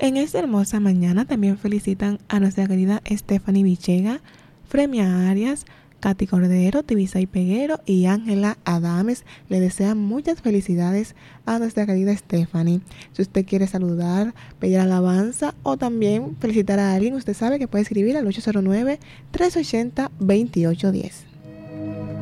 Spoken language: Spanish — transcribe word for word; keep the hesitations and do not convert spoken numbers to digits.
En esta hermosa mañana también felicitan a nuestra querida Stephanie Vichega, Fremia Arias, Katy Cordero, Tibisay Peguero y Ángela Adames. Le desean muchas felicidades a nuestra querida Stephanie. Si usted quiere saludar, pedir alabanza o también felicitar a alguien, usted sabe que puede escribir al ocho cero nueve, tres ochenta, veintiocho diez.